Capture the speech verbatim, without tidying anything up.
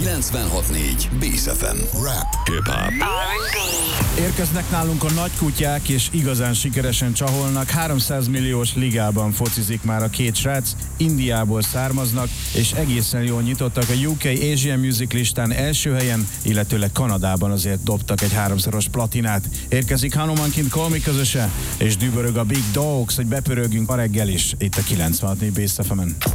kilencvenhat négy Bész ef em. Rap, hip-hop. Érkeznek nálunk a nagykutyák, és igazán sikeresen csaholnak. háromszáz milliós ligában focizik már a két srác, Indiából származnak, és egészen jól nyitottak a U K Asian Music listán első helyen, illetőleg Kanadában azért dobtak egy háromszoros platinát. Érkezik Hanuman Kind Call Me közöse, és dübörög a Big Dogs, hogy bepörögjünk a reggel is, itt a kilencvenhat négy Bész ef emen.